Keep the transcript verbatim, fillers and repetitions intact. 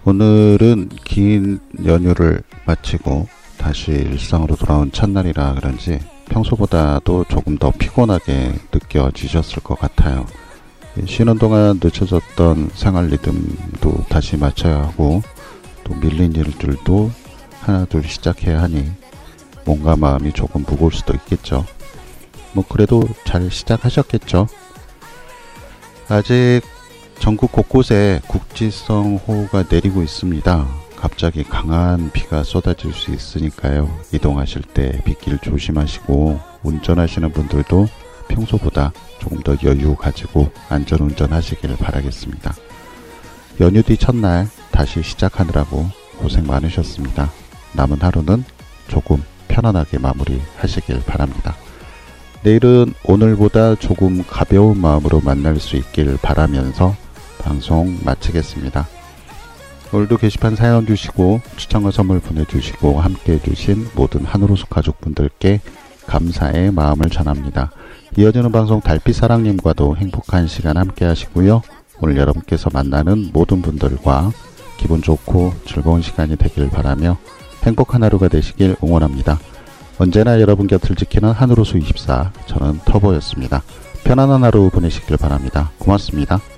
오늘은 긴 연휴를 마치고 다시 일상으로 돌아온 첫날이라 그런지 평소보다도 조금 더 피곤하게 느껴지셨을 것 같아요. 쉬는 동안 늦춰졌던 생활 리듬도 다시 맞춰야 하고, 또 밀린 일들도 하나둘 시작해야 하니 몸과 마음이 조금 무거울 수도 있겠죠. 뭐 그래도 잘 시작하셨겠죠. 아직 전국 곳곳에 국지성 호우가 내리고 있습니다. 갑자기 강한 비가 쏟아질 수 있으니까요. 이동하실 때 빗길 조심하시고, 운전하시는 분들도 평소보다 조금 더 여유 가지고 안전운전 하시길 바라겠습니다. 연휴 뒤 첫날 다시 시작하느라고 고생 많으셨습니다. 남은 하루는 조금 편안하게 마무리 하시길 바랍니다. 내일은 오늘보다 조금 가벼운 마음으로 만날 수 있길 바라면서 방송 마치겠습니다. 오늘도 게시판 사연 주시고 추천과 선물 보내주시고 함께 해주신 모든 한우로수 가족분들께 감사의 마음을 전합니다. 이어지는 방송 달빛사랑님과도 행복한 시간 함께 하시고요. 오늘 여러분께서 만나는 모든 분들과 기분 좋고 즐거운 시간이 되길 바라며 행복한 하루가 되시길 응원합니다. 언제나 여러분 곁을 지키는 한우로수 이십사, 저는 터보였습니다. 편안한 하루 보내시길 바랍니다. 고맙습니다.